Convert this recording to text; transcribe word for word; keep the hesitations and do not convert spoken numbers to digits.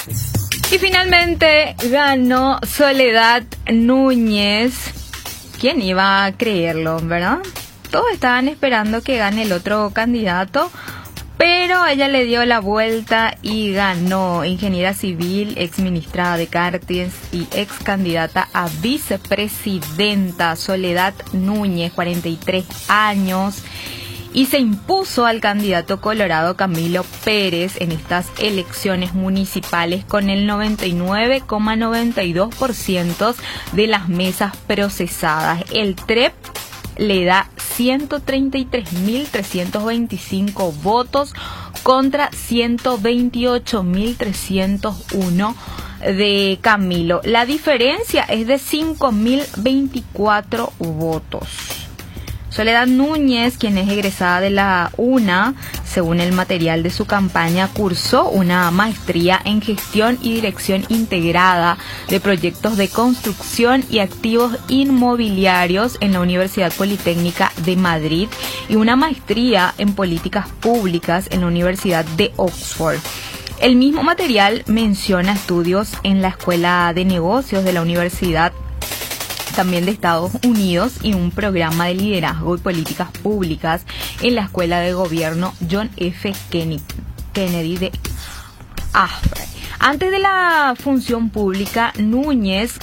Y finalmente ganó Soledad Núñez. ¿Quién iba a creerlo, verdad? Todos estaban esperando que gane el otro candidato, pero ella le dio la vuelta y ganó. Ingeniera civil, ex ministra de Cartes y ex candidata a vicepresidenta, Soledad Núñez, cuarenta y tres años, y se impuso al candidato colorado Camilo Pérez en estas elecciones municipales con el noventa y nueve coma noventa y dos por ciento de las mesas procesadas. El T R E P le da ciento treinta y tres mil trescientos veinticinco votos contra ciento veintiocho mil trescientos uno de Camilo. La diferencia es de cinco mil veinticuatro votos. Soledad Núñez, quien es egresada de la UNA, según el material de su campaña, cursó una maestría en gestión y dirección integrada de proyectos de construcción y activos inmobiliarios en la Universidad Politécnica de Madrid y una maestría en políticas públicas en la Universidad de Oxford. El mismo material menciona estudios en la Escuela de Negocios de la Universidad también de Estados Unidos y un programa de liderazgo y políticas públicas en la Escuela de Gobierno John F. Kennedy de Asbury. Antes de la función pública, Núñez